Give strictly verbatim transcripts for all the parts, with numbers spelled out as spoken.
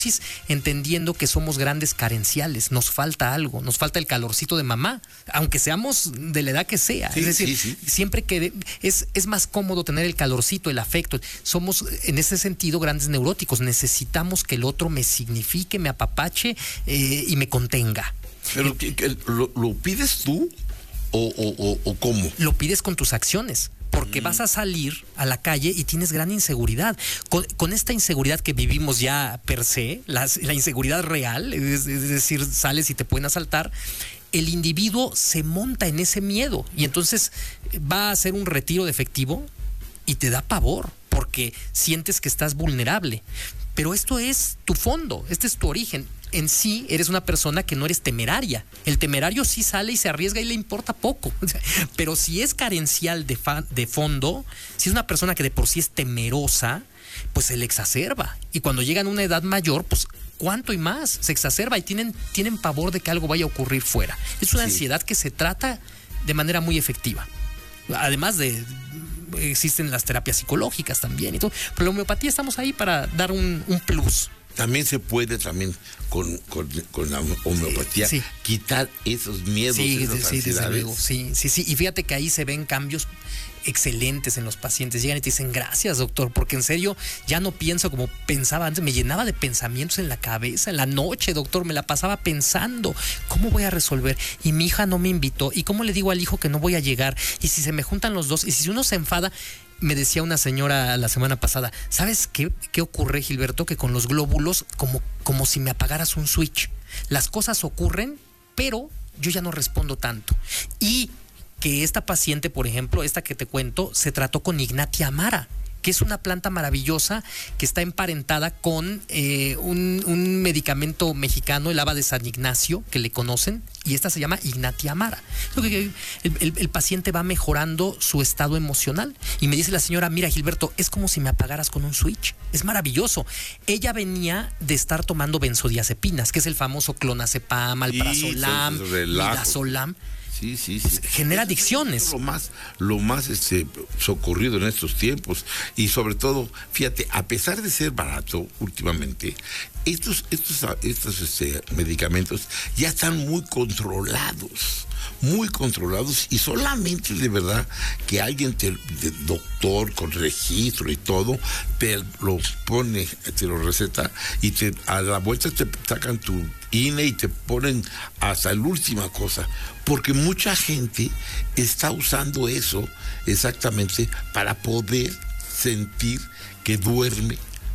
entendiendo que somos grandes carenciales, nos falta algo, nos falta el calorcito de mamá, aunque seamos de la edad que sea. Sí, es decir, sí, sí. siempre que es, es más cómodo tener el calorcito, el afecto. Somos en ese sentido grandes neuróticos, necesitamos que el otro me signifique, me apapache eh, y me contenga. ¿Pero que, que, lo, lo pides tú o, o, o, o cómo? Lo pides con tus acciones. Porque vas a salir a la calle y tienes gran inseguridad. Con, con esta inseguridad que vivimos ya per se, la, la inseguridad real, es, es decir, sales y te pueden asaltar, el individuo se monta en ese miedo y entonces va a hacer un retiro de efectivo y te da pavor porque sientes que estás vulnerable. Pero esto es tu fondo, este es tu origen. En sí eres una persona que no eres temeraria. El temerario sí sale y se arriesga y le importa poco. Pero si es carencial de, fa- de fondo, si es una persona que de por sí es temerosa, pues se le exacerba. Y cuando llegan a una edad mayor, pues cuánto y más se exacerba y tienen, tienen pavor de que algo vaya a ocurrir fuera. Es una sí. ansiedad que se trata de manera muy efectiva. Además de... existen las terapias psicológicas también y todo. Pero la homeopatía estamos ahí para dar un, un plus. También se puede también con, con, con la homeopatía sí, sí. quitar esos miedos, sí, esas sí, ansiedades. Desde luego, sí, sí, sí. Y fíjate que ahí se ven cambios excelentes en los pacientes. Llegan y te dicen, gracias, doctor, porque en serio ya no pienso como pensaba antes. Me llenaba de pensamientos en la cabeza, en la noche, doctor, me la pasaba pensando, ¿cómo voy a resolver? Y mi hija no me invitó. ¿Y cómo le digo al hijo que no voy a llegar? Y si se me juntan los dos, y si uno se enfada... Me decía una señora la semana pasada, ¿sabes qué, qué ocurre, Gilberto? Que con los glóbulos, como, como si me apagaras un switch. Las cosas ocurren, pero yo ya no respondo tanto. Y que esta paciente, por ejemplo, esta que te cuento, se trató con Ignatia amara, que es una planta maravillosa que está emparentada con eh, un, un medicamento mexicano, el haba de San Ignacio, que le conocen, y esta se llama Ignatia amara. El, el, el paciente va mejorando su estado emocional y me dice la señora, mira, Gilberto, es como si me apagaras con un switch. Es maravilloso. Ella venía de estar tomando benzodiazepinas, que es el famoso clonazepam, alprazolam, midazolam. Sí, sí, sí. Genera adicciones. Es lo más, lo más este, socorrido en estos tiempos. Y sobre todo, fíjate, a pesar de ser barato últimamente, estos, estos, estos este, medicamentos ya están muy controlados. Muy controlados y solamente de verdad que alguien, te, de doctor con registro y todo, te lo pone, te lo receta y te, a la vuelta te sacan tu I N E y te ponen hasta la última cosa, porque mucha gente está usando eso exactamente para poder sentir que duerme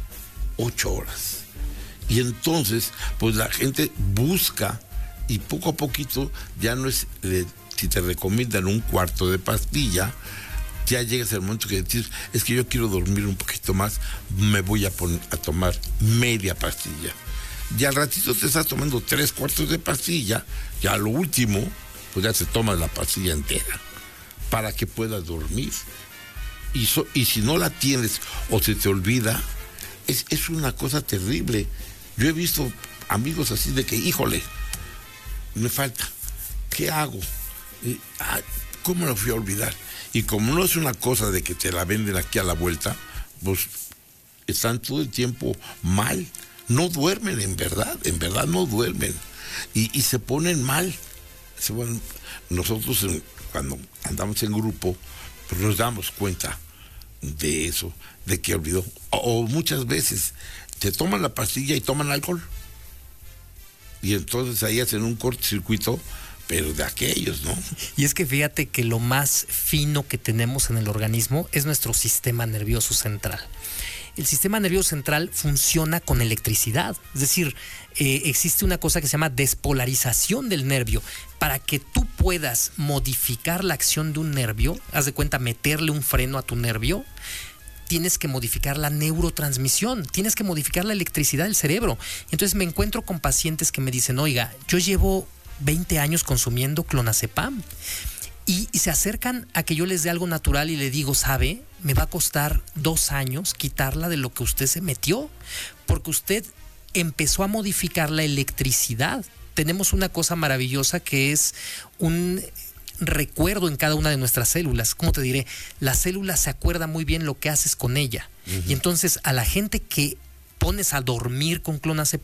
ocho horas. Y entonces, pues la gente busca y poco a poquito ya no es, eh, si te recomiendan un cuarto de pastilla, ya llegas al momento que dices, es que yo quiero dormir un poquito más, me voy a poner a tomar media pastilla. Y al ratito te estás tomando tres cuartos de pastilla, ya a lo último, pues ya te tomas la pastilla entera, para que puedas dormir. Y, so, y si no la tienes o se te olvida, es, es una cosa terrible. Yo he visto amigos así de que, híjole, me falta, ¿qué hago? Eh, ah, ¿Cómo lo fui a olvidar? Y como no es una cosa de que te la venden aquí a la vuelta, pues están todo el tiempo mal, no duermen en verdad, en verdad no duermen, y, y se ponen mal. Se ponen, nosotros en, cuando andamos en grupo, pues nos damos cuenta de eso, de que olvidó, o, o muchas veces se toman la pastilla y toman alcohol. Y entonces ahí hacen un cortocircuito, pero de aquellos, ¿no? Y es que fíjate que lo más fino que tenemos en el organismo es nuestro sistema nervioso central. El sistema nervioso central funciona con electricidad, es decir, eh, existe una cosa que se llama despolarización del nervio. Para que tú puedas modificar la acción de un nervio, haz de cuenta, meterle un freno a tu nervio, tienes que modificar la neurotransmisión, tienes que modificar la electricidad del cerebro. Entonces me encuentro con pacientes que me dicen, oiga, yo llevo veinte años consumiendo clonazepam y, y se acercan a que yo les dé algo natural y le digo, ¿sabe? Me va a costar dos años quitarla de lo que usted se metió, porque usted empezó a modificar la electricidad. Tenemos una cosa maravillosa que es un recuerdo en cada una de nuestras células. ¿Cómo te diré? La célula se acuerda muy bien lo que haces con ella. Uh-huh. Y entonces a la gente que pones a dormir con clonazepam,